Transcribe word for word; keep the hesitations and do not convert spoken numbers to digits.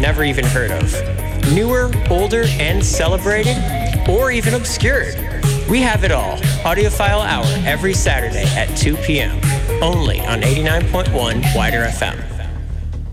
never even heard of. Newer, older, and celebrated, or even obscured. We have it all. Audiophile Hour every Saturday at two p.m. Only on eighty-nine point one Wider F M.